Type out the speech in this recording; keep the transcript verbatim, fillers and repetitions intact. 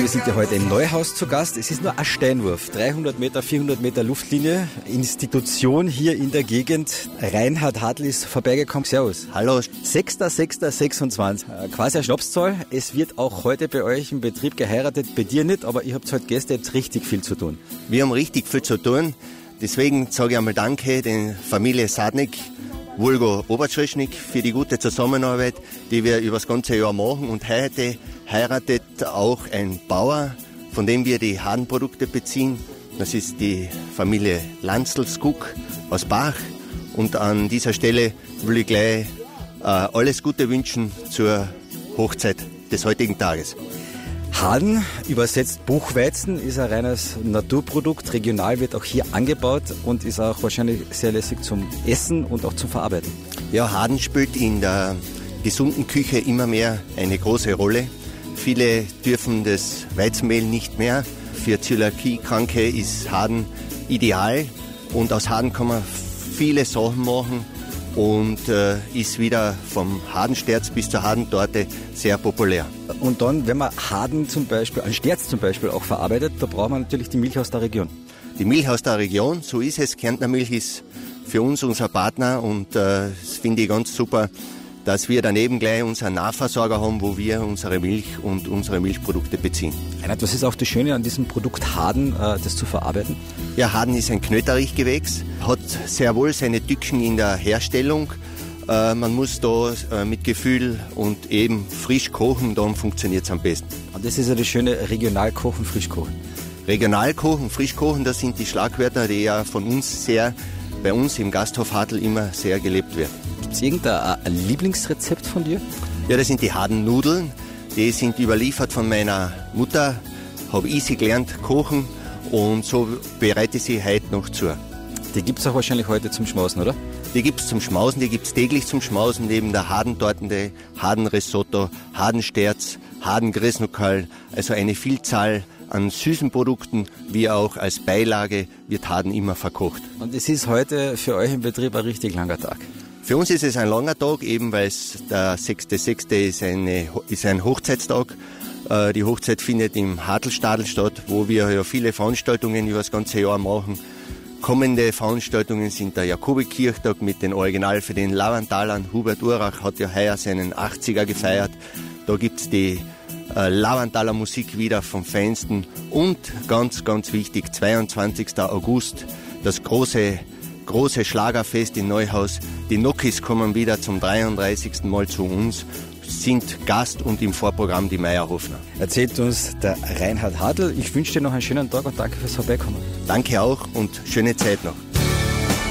wir sind ja heute im Neuhaus zu Gast. Es ist nur ein Steinwurf, dreihundert Meter, vierhundert Meter Luftlinie. Institution hier in der Gegend. Reinhard Hadl ist vorbeigekommen. Servus. Hallo. sechster sechster sechsundzwanzig. Quasi eine Schnapszahl. Es wird auch heute bei euch im Betrieb geheiratet. Bei dir nicht, aber ihr habt heute Gäste, jetzt richtig viel zu tun. Wir haben richtig viel zu tun. Deswegen sage ich einmal Danke den Familie Sadnik, Vulgo Obertschreschnik, für die gute Zusammenarbeit, die wir über das ganze Jahr machen. Und heute heiratet auch ein Bauer, von dem wir die Hadenprodukte beziehen. Das ist die Familie Lanzl-Skuk aus Bach. Und an dieser Stelle will ich gleich äh, alles Gute wünschen zur Hochzeit des heutigen Tages. Haden, übersetzt Buchweizen, ist ein reines Naturprodukt. Regional wird auch hier angebaut und ist auch wahrscheinlich sehr lässig zum Essen und auch zum Verarbeiten. Ja, Haden spielt in der gesunden Küche immer mehr eine große Rolle. Viele dürfen das Weizenmehl nicht mehr. Für Zöliakie-Kranke ist Haden ideal und aus Haden kann man viele Sachen machen und äh, ist wieder vom Hadensterz bis zur Hadentorte sehr populär. Und dann, wenn man Haden zum Beispiel, ein Sterz zum Beispiel auch verarbeitet, da braucht man natürlich die Milch aus der Region. Die Milch aus der Region, so ist es. Kärntner Milch ist für uns unser Partner und äh, das finde ich ganz super, dass wir daneben gleich unseren Nahversorger haben, wo wir unsere Milch und unsere Milchprodukte beziehen. Reinhard, was ist auch das Schöne an diesem Produkt Haden, äh, das zu verarbeiten? Ja, Haden ist ein Knöterichgewächs, hat sehr wohl seine Tücken in der Herstellung. Äh, man muss da äh, mit Gefühl und eben frisch kochen, dann funktioniert es am besten. Und das ist ja das Schöne, regional kochen, frisch kochen. Regional kochen, frisch kochen, das sind die Schlagwörter, die ja von uns sehr, bei uns im Gasthof Hadl immer sehr gelebt werden. Gibt es irgendein Lieblingsrezept von dir? Ja, das sind die Hadennudeln. Die sind überliefert von meiner Mutter. Habe ich sie gelernt kochen und so bereite ich sie heute noch zu. Die gibt es auch wahrscheinlich heute zum Schmausen, oder? Die gibt es zum Schmausen, die gibt es täglich zum Schmausen, neben der Hadentorte, Hadenrisotto, Hadensterz, Hadengrisnokal, also eine Vielzahl an süßen Produkten, wie auch als Beilage wird Haden immer verkocht. Und es ist heute für euch im Betrieb ein richtig langer Tag. Für uns ist es ein langer Tag, eben weil es der sechster sechster ist, eine, ist ein Hochzeitstag. Äh, die Hochzeit findet im Hadlstadl statt, wo wir ja viele Veranstaltungen über das ganze Jahr machen. Kommende Veranstaltungen sind der Jakobikirchtag mit den Original für den Lavantalern. Hubert Urach hat ja heuer seinen achtziger gefeiert. Da gibt's die äh, Lavantaler Musik wieder vom Feinsten. Und ganz, ganz wichtig, zweiundzwanzigster August, das große große Schlagerfest in Neuhaus. Die Nokis kommen wieder zum dreiunddreißigsten Mal zu uns, sind Gast und im Vorprogramm die Meierhofner. Erzählt uns der Reinhard Hadl. Ich wünsche dir noch einen schönen Tag und danke fürs Vorbeikommen. Danke auch und schöne Zeit noch.